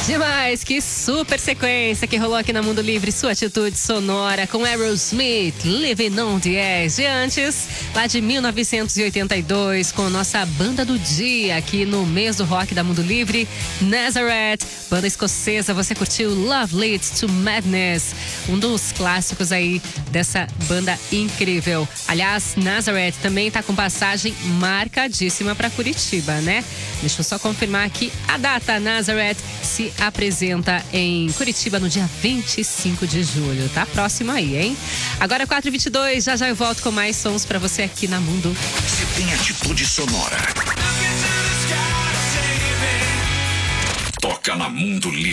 Demais, que super sequência que rolou aqui na Mundo Livre, sua atitude sonora com Aerosmith, Living on the Edge. E antes, lá de 1982, com nossa banda do dia aqui no mês do rock da Mundo Livre, Nazareth, banda escocesa. Você curtiu Love Leads to Madness, um dos clássicos aí dessa banda incrível. Aliás, Nazareth também tá com passagem marcadíssima para Curitiba, né? Deixa eu só confirmar aqui a data. Nazareth se apresenta em Curitiba no dia 25 de julho. Tá próximo aí, hein? Agora 4h22, já eu volto com mais sons pra você aqui na Mundo. Você tem atitude sonora. Toca na Mundo Livre.